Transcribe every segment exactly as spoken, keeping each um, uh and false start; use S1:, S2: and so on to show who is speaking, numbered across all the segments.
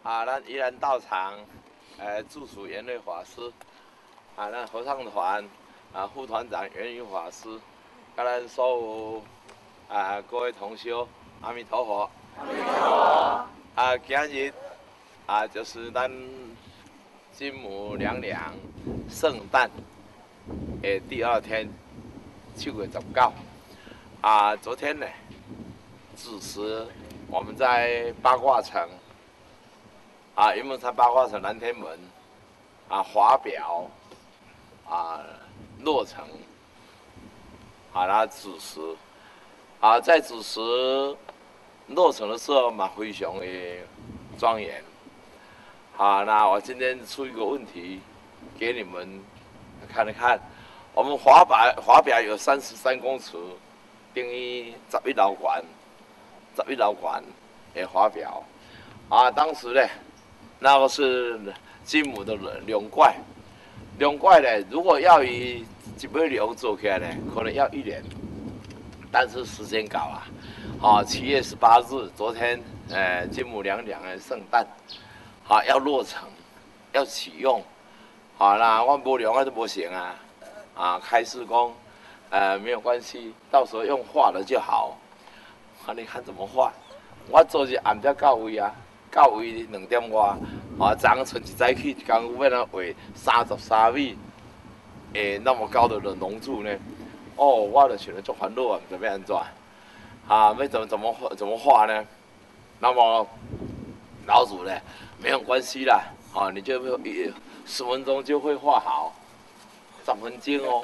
S1: 啊，咱依然到场，呃，祝福元瑞法师，啊，咱合唱团啊副团长元宇法师，甲咱所有啊各位同修，阿弥陀佛。
S2: 阿弥陀佛。
S1: 啊，今日啊就是咱金母娘娘圣诞的第二天，七月十九。啊，昨天呢，子时我们在八卦城。 啊，云门山八卦城南天门啊，华表啊落成啊，那子时啊，在子时落成的时候嘛，非常的庄严。好，那我今天出一个问题给你们看一看。我们华表华表有三十三公尺，等于十一楼高，十一楼高的华表啊，当时呢。 那个是金母的龙怪，龙怪呢，如果要以一尾龙做起来呢，可能要一年，但是时间搞啊，啊，七月十八日，昨天，呃，金母娘娘的圣诞，啊，要落成，要启用，好、啊，那我无龙啊都不行啊，啊，开施工，呃，没有关系，到时候用画的就好，啊，你看怎么画？我昨日暗才到位啊。 到位两点外，啊，昨昏剩一早起，一工要咱画三十三米，诶，那么高的龙柱呢？哦，我就想着足烦恼啊，不知要安怎，啊，要怎么怎么怎么画呢？那么老祖呢，没有关系啦，啊，你就一十分钟就会画好，十分钟哦，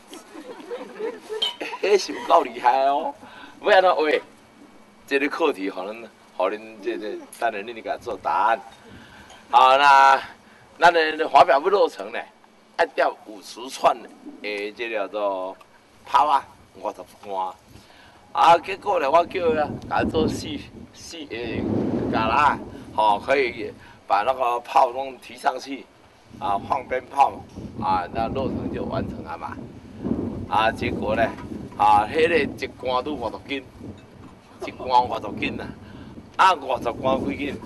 S1: 迄是有够厉害哦，要安怎画？这个课题可能。 好，恁这这，等下恁给他做答案。好，那咱的华表要落成呢，要吊五十串诶，这叫做炮啊，五十罐。啊，结果呢，我叫他改做四四诶，嘎啦，好、哦，可以把那个炮拢提上去，啊，放鞭炮，啊，那落成就完成了嘛。啊，结果呢，啊，迄、那个一罐都五十斤，一罐五十斤呐。 啊，五十罐几斤？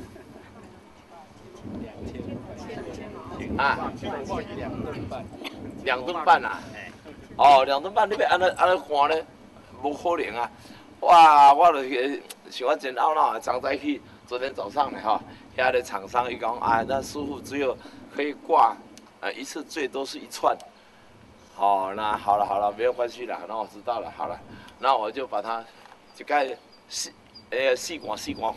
S1: 啊，两吨半。两吨半啊！哦，两吨半，你要安尼安尼看呢？无可能啊！哇，我就是想要真懊恼啊！早早起，昨天早上呢哈，遐个厂商伊讲啊，那师傅只有可以挂，呃，一次最多是一串。哦，那好了好了，没有关系了，那我知道了，好了，那我就把它一概细，呃，细管细管。